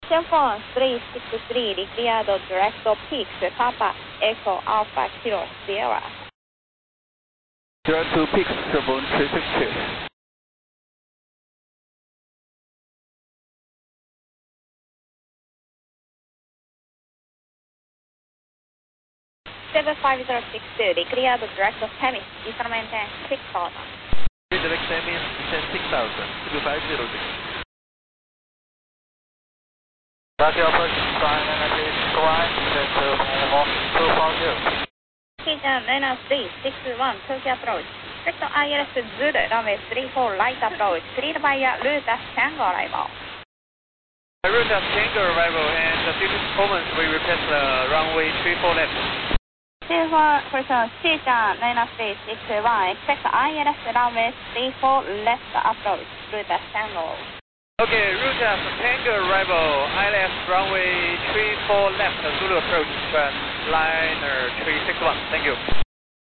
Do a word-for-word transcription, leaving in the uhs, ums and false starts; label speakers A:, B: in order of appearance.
A: Telephone three six three, declared direct peaks, Papa Echo Alpha Kilo Sierra.
B: Direct to peaks, telephone three six three.
A: seven five zero six two, declared direct Temis, descent maintain six thousand.
B: Direct Temis, descent six thousand, two five zero six. Roger, approach, sign, and I say, one, two four zero.
A: Kitchen minus three six one, Tokyo approach. Vector I L S Zulu, runway three four light approach, cleared by route as Tango arrival.
B: Route as Tango arrival, and the this performance we request uh, runway three four left.
A: three four, person, Kitchen minus three six one, expect I L S runway three four left approach, route as Tango.
B: Okay, route as Tango arrival, I L S runway three four left, Zulu approach, liner three six one, thank you.